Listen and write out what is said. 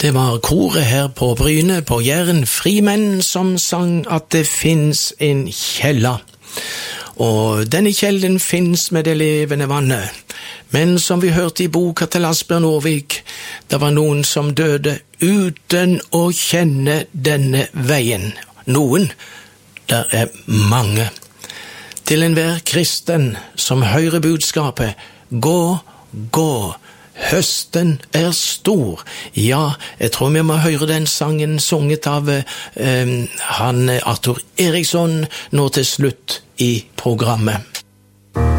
Det var koret her på Bryne, på Jæren, Frimenn, som sang at det finnes en kjella. Og denne kjellen finnes med det levende vannet. Men som vi hørte i boka til Asbjørn Aarvik, det var noen som døde uten å kjenne denne veien. Noen, der er mange. Til enhver kristen som hører budskapet, gå, gå. Høsten er stor. Ja, jeg tror vi må høre den sangen sunget av Arthur Eriksson nå til slutt i programmet.